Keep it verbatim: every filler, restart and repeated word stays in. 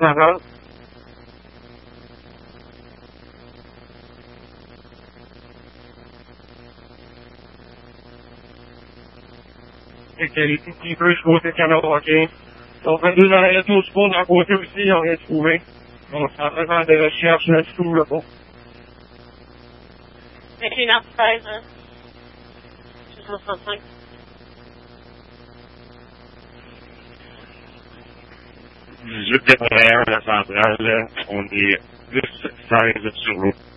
quarante. Et que les petits keepers du côté de Kanawake. On fait deux dans la tour du pont, d'un côté aussi, ils n'ont rien trouvé. On s'en fait faire des recherches là-dessous, là, bon. vingt et une heures seize, hein. soixante-cinq. dix-huit quatre-vingt-un, la centrale, là, on est plus seize sur l'eau.